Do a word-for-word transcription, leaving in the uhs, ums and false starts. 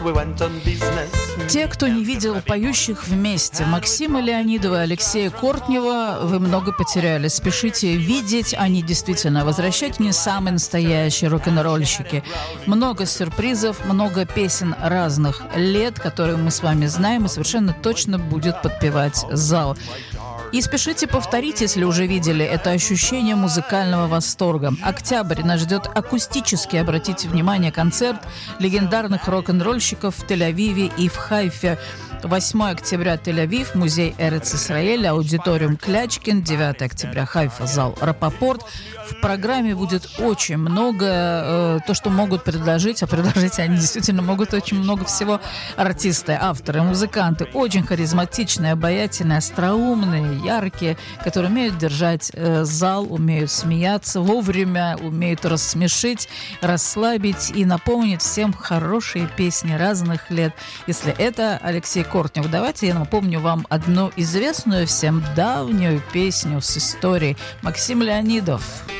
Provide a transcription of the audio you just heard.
Те, кто не видел поющих вместе Максима Леонидова и Алексея Кортнева, вы много потеряли. Спешите видеть, они действительно возвращать не самые настоящие рок-н-ролльщики. Много сюрпризов, много песен разных лет, которые мы с вами знаем, и совершенно точно будет подпевать зал. И спешите повторить, если уже видели, это ощущение музыкального восторга. Октябрь нас ждет акустически, обратите внимание, концерт легендарных рок-н-ролльщиков в Тель-Авиве и в Хайфе. восьмого октября Тель-Авив, музей Эрец-Исраэль, аудиториум Клячкин, девятого октября Хайфа, зал Рапопорт. В программе будет очень много, э, то, что могут предложить, а предложить они действительно могут очень много всего. Артисты, авторы, музыканты, очень харизматичные, обаятельные, остроумные, яркие, которые умеют держать э, зал, умеют смеяться вовремя, умеют рассмешить, расслабить и напомнить всем хорошие песни разных лет. Если это Алексей Кортнев, давайте я напомню вам одну известную всем давнюю песню с историей. Максим Леонидов.